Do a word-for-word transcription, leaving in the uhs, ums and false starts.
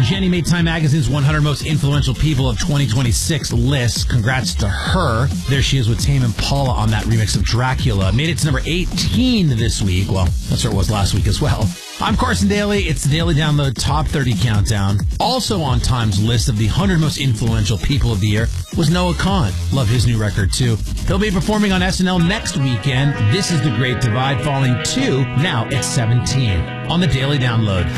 Jenny made Time Magazine's one hundred Most Influential People of twenty twenty-six list. Congrats to her. There she is with Tame Impala on that remix of Dracula. Made it to number eighteen this week. Well, that's where it was last week as well. I'm Carson Daly. It's the Daily Download Top thirty Countdown. Also on Time's list of the one hundred Most Influential People of the Year was Noah Kahan. Love his new record, too. He'll be performing on S N L next weekend. This is The Great Divide, falling two, now at seventeen on the Daily Download.